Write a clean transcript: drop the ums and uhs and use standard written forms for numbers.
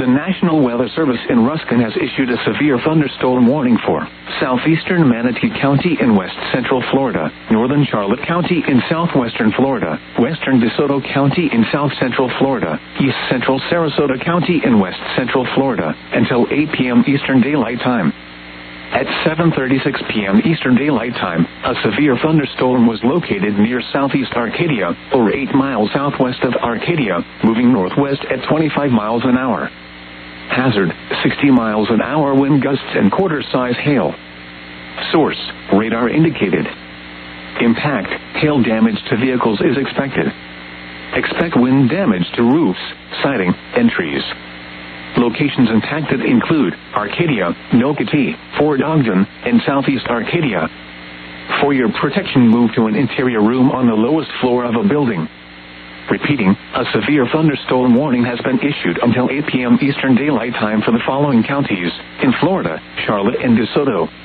The National Weather Service in Ruskin has issued a severe thunderstorm warning for southeastern Manatee County in west central Florida, northern Charlotte County in southwestern Florida, western DeSoto County in south central Florida, east central Sarasota County in west central Florida, until 8 p.m. Eastern Daylight Time. At 7:36 p.m. Eastern Daylight Time, a severe thunderstorm was located near southeast Arcadia, or 8 miles southwest of Arcadia, moving northwest at 25 miles an hour. Hazard, 60 miles an hour wind gusts and quarter-size hail. Source, radar indicated. Impact, hail damage to vehicles is expected. Expect wind damage to roofs, siding, and trees. Locations impacted include Arcadia, Nocatee, Fort Ogden, and southeast Arcadia. For your protection, move to an interior room on the lowest floor of a building. Repeating, a severe thunderstorm warning has been issued until 8 p.m. Eastern Daylight Time for the following counties in Florida: Charlotte and DeSoto,